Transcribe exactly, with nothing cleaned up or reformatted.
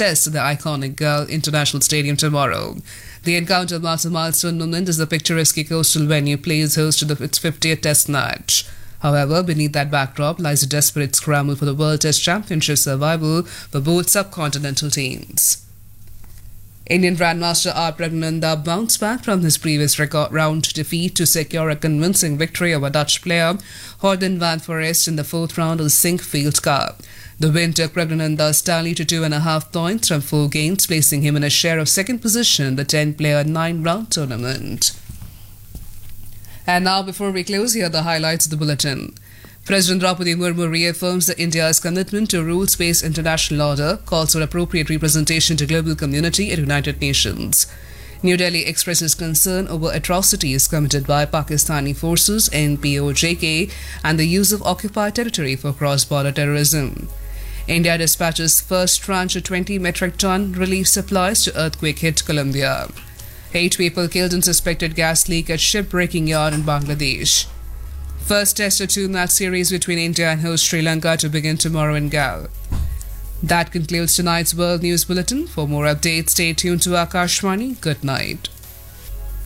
Test at the iconic Gul International Stadium tomorrow. The encounter marks a milestone moment as the picturesque coastal venue plays host to the, its fiftieth Test match. However, beneath that backdrop lies a desperate scramble for the World Test Championship survival for both subcontinental teams. Indian Grandmaster R. Pragnananda bounced back from his previous record round defeat to secure a convincing victory over Dutch player Horden van Forest in the fourth round of the Sinquefield Cup. The win took Pragnananda's tally to two and a half points from four games, placing him in a share of second position in the ten-player nine-round tournament. And now, before we close, here are the highlights of the bulletin. President Draupadi Murmu reaffirms that India's commitment to a rules-based international order, calls for appropriate representation to global community at United Nations. New Delhi expresses concern over atrocities committed by Pakistani forces in P O J K and the use of occupied territory for cross-border terrorism. India dispatches first tranche of twenty metric ton relief supplies to earthquake-hit Colombia. Eight people killed in suspected gas leak at shipbreaking yard in Bangladesh. First test of two-match series between India and host Sri Lanka to begin tomorrow in Gul. That concludes tonight's World News Bulletin. For more updates, stay tuned to Akashvani. Good night.